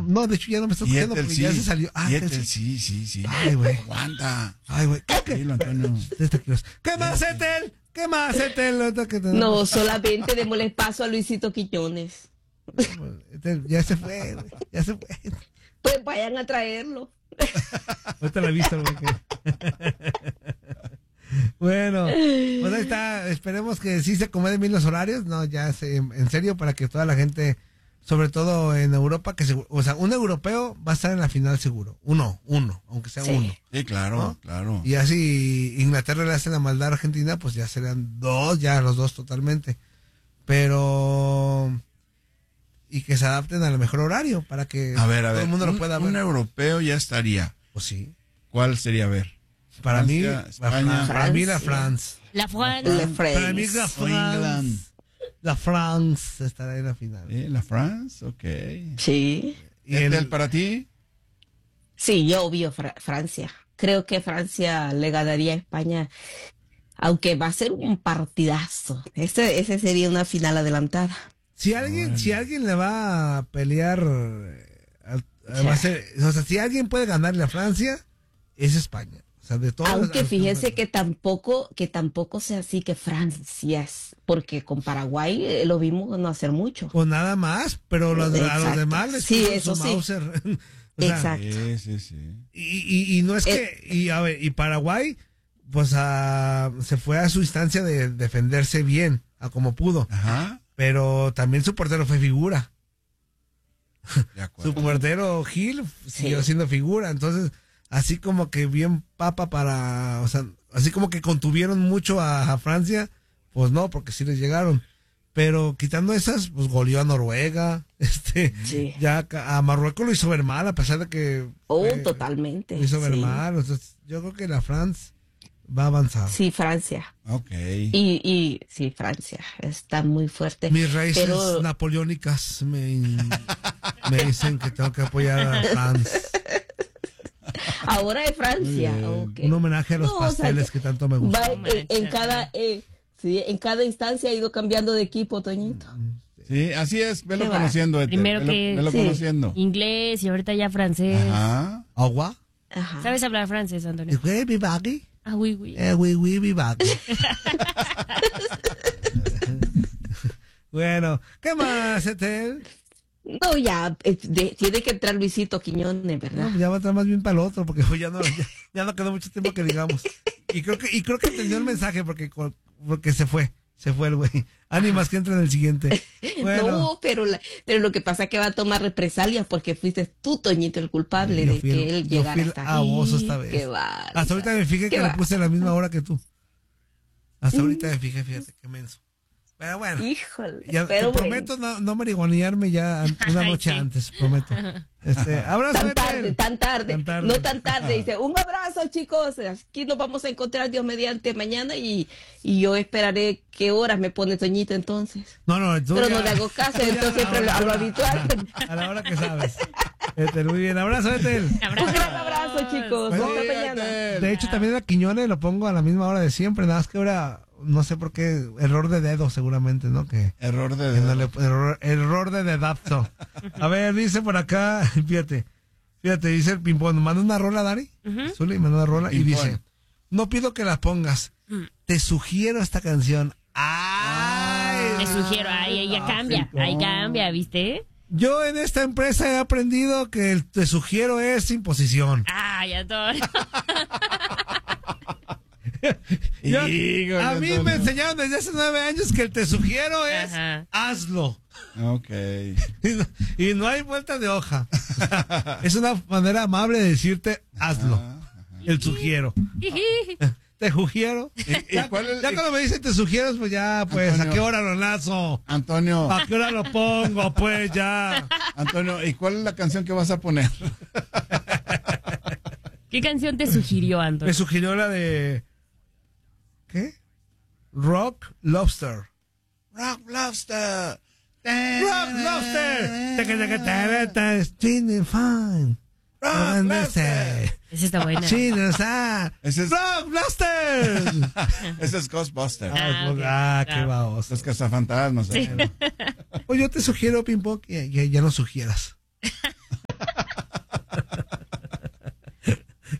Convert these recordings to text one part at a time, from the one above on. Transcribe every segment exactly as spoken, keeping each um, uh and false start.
no, de hecho ya no me está escuchando porque sí. ya se salió. Ah, Etel, sí, sí, sí. Ay, güey. Aguanta. Ay, güey. ¿Qué, Dilo, Antonio. ¿Qué más, Etel? ¿Qué más, Etel? No, solamente démosle paso a Luisito Quiñones. Ya se fue, güey. Ya se fue. Pues vayan a traerlo. Ahorita la he visto, güey. Bueno, pues ahí está. Esperemos que sí se acomoden bien los horarios. No, ya se, en serio, para que toda la gente, sobre todo en Europa, que se, o sea, un europeo va a estar en la final seguro. Uno, uno, aunque sea Sí. uno. Sí, claro, ¿no? claro. Y así Inglaterra le hace la maldad a Argentina, pues ya serían dos, ya los dos totalmente. Pero... y que se adapten al mejor horario para que a ver, a todo ver, el mundo un, lo pueda ver. un europeo ya estaría. Pues sí. ¿Cuál sería? A ver. Para Francia, mí, la España. Fran- para mí la France. La France. Le Para mí la France. O England. France. La France estará en la final. ¿Eh? ¿La France? Ok. Sí. Y ¿Etel el- para ti? Sí, yo obvio Fra- Francia. Creo que Francia le ganaría a España, aunque va a ser un partidazo. Ese, ese sería una final adelantada. si alguien, si alguien le va a pelear, eh, a- a- va a ser- o sea, si alguien puede ganarle a Francia, es España. O sea, de todas Aunque las- fíjense que tampoco, que tampoco sea así que Francia es, porque con Paraguay eh, lo vimos no hacer mucho. Pues nada más, pero los, a los Exacto. demás les Sí, puso eso su sí. Mauser. O sea, Exacto. Sí, sí, sí. Y, y, y no es Eh. que, y a ver, y Paraguay, pues a, se fue a su instancia de defenderse bien, a como pudo, Ajá. pero también su portero fue figura. De acuerdo. Su portero Gil siguió siendo figura, entonces, así como que bien papa para, o sea, así como que contuvieron mucho a, a Francia, pues no, porque sí les llegaron. Pero quitando esas, pues goleó a Noruega, este, Sí. ya ca- a Marruecos lo hizo ver mal, a pesar de que Oh, eh, totalmente. lo hizo ver sí. mal. Entonces, yo creo que la France va a avanzar. Sí, Francia. Ok. Y, y sí, Francia está muy fuerte. Mis raíces pero napoleónicas me, me dicen que tengo que apoyar a France. ahora es Francia. ok. Un homenaje a los No, o sea, pasteles que tanto me Va gustan. en, en cada eh, sí, en cada instancia ha ido cambiando de equipo, Toñito. Sí, así es. Velo Qué va. conociendo, Etel. Primero Velo, que- velo sí. conociendo. Inglés y ahorita ya francés. Ajá. ¿Agua? Ajá. ¿Sabes hablar francés, Antonio? Oui, mi baggy. Ah, oui, oui. Eh, oui, oui, mi baggy. Bueno, ¿qué más, Etel? No, ya eh, de- tiene que entrar Luisito Quiñones, ¿verdad? No, ya va a entrar más bien para el otro, porque pues, ya no, ya, ya no quedó mucho tiempo que digamos. Y creo que, y creo que entendió el mensaje porque, porque se fue, se fue el güey. Ánimas que entra en el siguiente. Bueno, No, pero, la- pero lo que pasa es que va a tomar represalias porque fuiste tú, Toñito, el culpable yo de fui que el- él yo llegara fui el hasta abuso ahí. esta vez. Qué bárbaro. hasta ahorita me fijé Qué que le va. puse la misma hora que tú. Hasta ahorita me fijé, fíjate, qué menso. Pero bueno, Híjole. ya, pero te bueno. prometo no, no marihuanearme ya an- una Ay, noche sí. antes, prometo. Este, abrazo, Tan Etel. tarde, tan tarde, Tan tarde. no tan tarde. Dice, un abrazo, chicos. Aquí nos vamos a encontrar Dios mediante mañana y, y yo esperaré qué horas me pone Toñito entonces. No, no, tú Pero ya- no le hago caso, tú ya entonces siempre a la lo- a lo hora- habitual. A la hora que sabes. Etel, muy bien. Abrazo, Etel. Un gran abrazo, chicos. Bueno, Hasta mañana. De hecho, también a Quiñones lo pongo a la misma hora de siempre, nada más que ahora, no sé por qué, error de dedo seguramente, ¿no? Que, Error de que no dedo. le- error, error de dedazo. A ver, dice por acá, fíjate, fíjate, dice el Pimpón, manda una rola, Dari, Zuli, manda una rola y Pimpón. dice, no pido que la pongas, te sugiero esta canción. ¡Ay! Te sugiero, ahí, ahí ya cambia, ahí cambia, ¿viste? Yo en esta empresa he aprendido que el te sugiero es imposición. Ay, Antonio. Yo- Híjole, a mí Antonio. me enseñaron desde hace nueve años que el te sugiero es Ajá. hazlo. Ok. Y no, y no hay vuelta de hoja. O sea, es una manera amable de decirte hazlo. El sugiero. Te sugiero. ¿Y, y Ya, cuál es- ya cuando me dicen te sugiero, pues ya, pues, Antonio. ¿a qué hora lo lanzo? Antonio, ¿A qué hora lo pongo? Pues ya. Antonio, ¿y cuál es la canción que vas a poner? ¿Qué canción te sugirió, Me Antonio? sugirió la de. ¿Qué? Rock Lobster. Rock Lobster. Rock Lobster. Taca, taca, tara, tara, Chino fine. Rock Lobster. Esa está buena. Chino, ah. Ese es- Rock Lobster. Ese es Ghostbuster. Ah, Ah, ok. ah, qué Ah. baboso. Los cazafantasmas. Sí. ¿eh? Pues yo te sugiero, Pimpo, que, que ya no sugieras.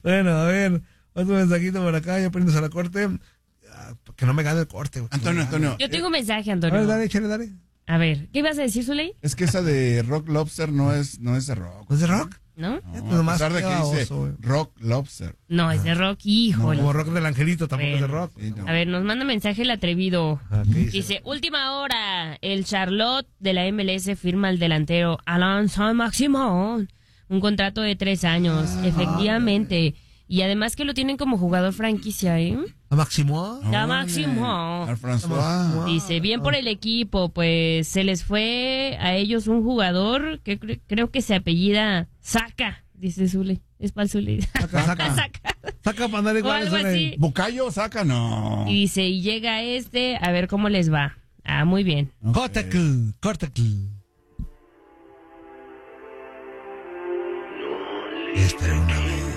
Bueno, a ver, otro mensajito por acá, ya poniéndose a la corte. Ah, que no me gane el corte. Güey. Antonio, Antonio. Yo tengo un mensaje, A Antonio. ver, dale, échale, dale. A ver, ¿qué ibas a decir, Zuley? Es que esa de Rock Lobster no es, no es de rock. ¿No es de rock? ¿No? No, Pues nomás a pesar de que queda dice oso, güey. Rock Lobster. No, es de rock, híjole. Como rock del angelito, tampoco es de rock. Sí, no. A ver, nos manda mensaje el atrevido. Ah, ¿qué dice? Dice, última hora, el Charlotte de la M L S firma al delantero Alain Saint-Maximin un contrato de tres años, efectivamente. Y además que lo tienen como jugador franquicia, ¿eh? ¿A Maximo? La Órale. Máximo. Al François. Dice, bien por el equipo, pues se les fue a ellos un jugador que cre- creo que se apellida Saca, dice Zule. Es para el Zule. Saca, saca. Saca. Saca para andar O igual. algo así. Bucayo saca, no. Y dice, y llega este, a ver cómo les va. Ah, muy bien. Cortacl, Cortacl. Esta era una vez.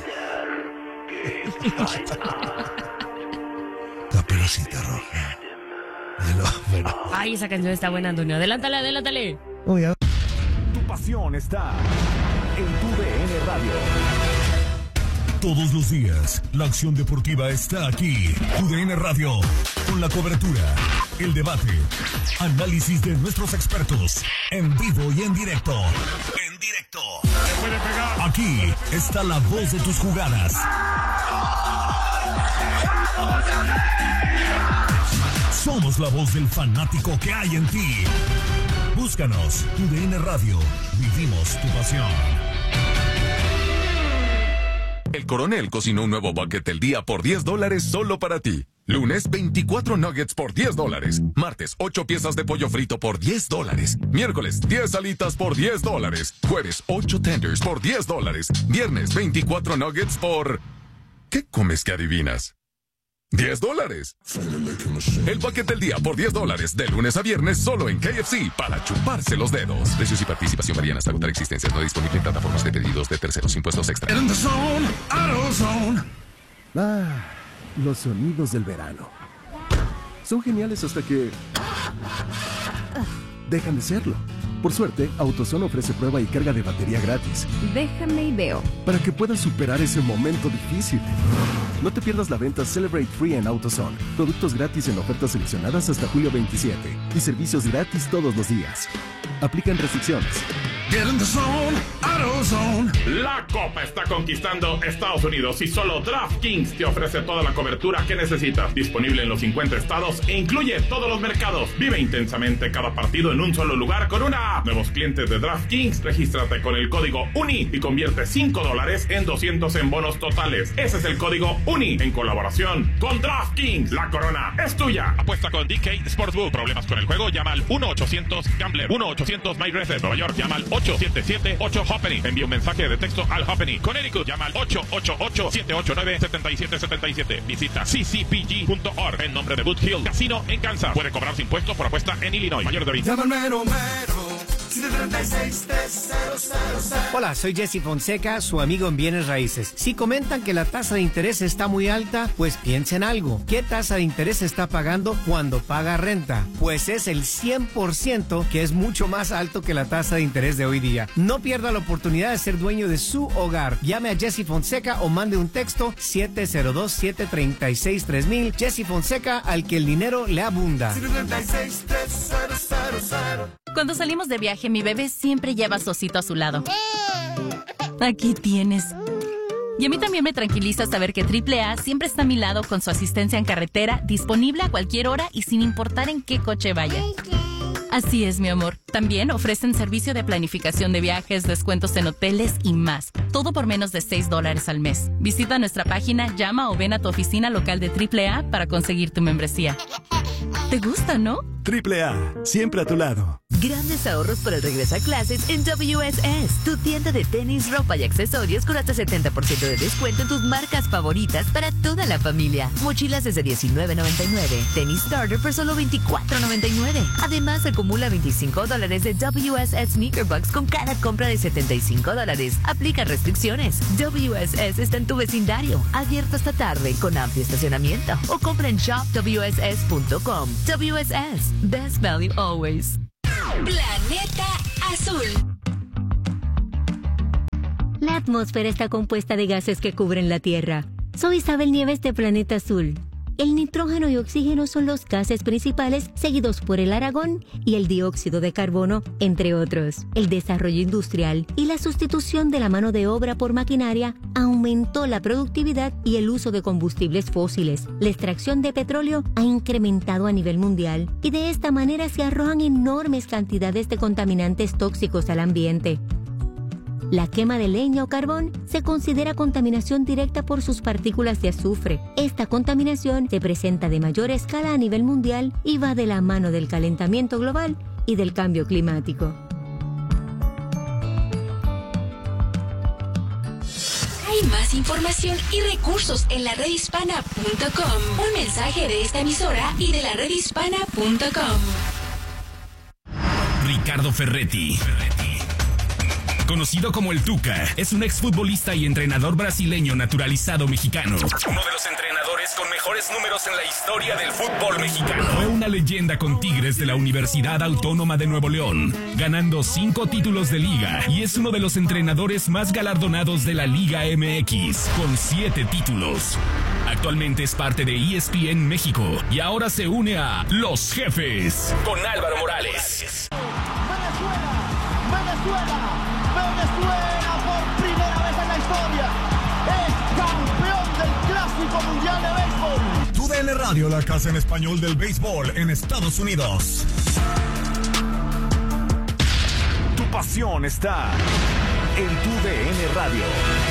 Caperucita Roja. El hombre. Ay, esa canción está buena, Antonio. Adelántale, adelántale. Uy, a- Tu pasión está en tu D N Radio. Todos los días, la acción deportiva está aquí. U D N Radio, con la cobertura, el debate, análisis de nuestros expertos, en vivo y en directo. En directo. Aquí está la voz de tus jugadas. Somos la voz del fanático que hay en ti. Búscanos, U D N Radio. Vivimos tu pasión. El Coronel cocinó un nuevo bucket del día por diez dólares solo para ti. Lunes, veinticuatro nuggets por diez dólares. Martes, ocho piezas de pollo frito por diez dólares. Miércoles, diez alitas por diez dólares. Jueves, ocho tenders por diez dólares. Viernes, veinticuatro nuggets por... ¿Qué comes que adivinas? diez dólares. El bucket del día por diez dólares. De lunes a viernes solo en K F C para chuparse los dedos. Precios y participación varían hasta agotar existencias. No disponible en plataformas de pedidos de terceros. Impuestos extra. Ah, los sonidos del verano. Son geniales hasta que dejan de serlo. Por suerte, AutoZone ofrece prueba y carga de batería gratis Déjame y veo. para que puedas superar ese momento difícil. No te pierdas la venta Celebrate Free en AutoZone. Productos gratis en ofertas seleccionadas hasta julio veintisiete y servicios gratis todos los días. Aplican restricciones. La Copa está conquistando Estados Unidos y solo DraftKings te ofrece toda la cobertura que necesitas. Disponible en los cincuenta estados e incluye todos los mercados. Vive intensamente cada partido en un solo lugar con una app. Nuevos clientes de DraftKings, regístrate con el código UNI y convierte cinco dólares en doscientos en bonos totales. Ese es el código UNI en colaboración con DraftKings. La corona es tuya. Apuesta con D K Sportsbook. Problemas con el juego, llama al uno ochocientos Gambler. uno ochocientos MyRacer. Nueva York, llama al ocho siete siete ocho Hoppenny. Envía un mensaje de texto al Hoppenny. Connecticut, llama al ocho ocho ocho siete ocho nueve siete siete siete siete. Visita c c p g punto org en nombre de Boot Hill Casino en Kansas. Puede cobrarse impuestos por apuesta en Illinois. Mayor de veinte. Hola, soy Jesse Fonseca, su amigo en Bienes Raíces. Si comentan que la tasa de interés está muy alta, pues piensen algo. ¿Qué tasa de interés está pagando cuando paga renta? Pues es el cien por ciento, que es mucho más alto que la tasa de interés de hoy día. No pierda la oportunidad de ser dueño de su hogar. Llame a Jesse Fonseca o mande un texto siete cero dos siete tres seis tres mil. Jesse Fonseca, al que el dinero le abunda. Cuando salimos de viaje, mi bebé siempre lleva a su osito a su lado. Aquí tienes. Y a mí también me tranquiliza saber que triple A siempre está a mi lado con su asistencia en carretera, disponible a cualquier hora y sin importar en qué coche vaya. Así es, mi amor. También ofrecen servicio de planificación de viajes, descuentos en hoteles y más. Todo por menos de seis dólares al mes. Visita nuestra página, llama o ven a tu oficina local de triple A para conseguir tu membresía. ¿Te gusta, no? triple A, siempre a tu lado. Grandes ahorros por el regreso a clases en W S S, tu tienda de tenis, ropa y accesorios con hasta setenta por ciento de descuento en tus marcas favoritas para toda la familia. Mochilas desde diecinueve noventa y nueve, tenis starter por solo veinticuatro noventa y nueve. Además, acumula veinticinco dólares de W S S Sneaker Bucks con cada compra de setenta y cinco dólares. Aplica restricciones. W S S está en tu vecindario, abierto hasta tarde con amplio estacionamiento o compra en shop w s s punto com. W S S, best value always. Planeta Azul. La atmósfera está compuesta de gases que cubren la Tierra. Soy Isabel Nieves de Planeta Azul. El nitrógeno y oxígeno son los gases principales, seguidos por el argón y el dióxido de carbono, entre otros. El desarrollo industrial y la sustitución de la mano de obra por maquinaria aumentó la productividad y el uso de combustibles fósiles. La extracción de petróleo ha incrementado a nivel mundial y de esta manera se arrojan enormes cantidades de contaminantes tóxicos al ambiente. La quema de leña o carbón se considera contaminación directa por sus partículas de azufre. Esta contaminación se presenta de mayor escala a nivel mundial y va de la mano del calentamiento global y del cambio climático. Hay más información y recursos en la red hispana punto com. Un mensaje de esta emisora y de la red hispana punto com. Ricardo Ferretti. Conocido como el Tuca, es un exfutbolista y entrenador brasileño naturalizado mexicano. Uno de los entrenadores con mejores números en la historia del fútbol mexicano. Fue una leyenda con Tigres de la Universidad Autónoma de Nuevo León, ganando cinco títulos de liga, y es uno de los entrenadores más galardonados de la Liga M X, con siete títulos. Actualmente es parte de E S P N México y ahora se une a Los Jefes con Álvaro Morales. Venezuela, Venezuela por primera vez en la historia es campeón del Clásico Mundial de Béisbol. Tu D N Radio, la casa en español del béisbol en Estados Unidos. Tu pasión está en Tu D N Radio.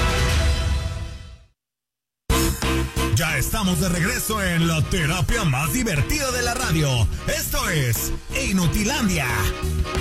Ya estamos de regreso en la terapia más divertida de la radio. Esto es Inutilandia.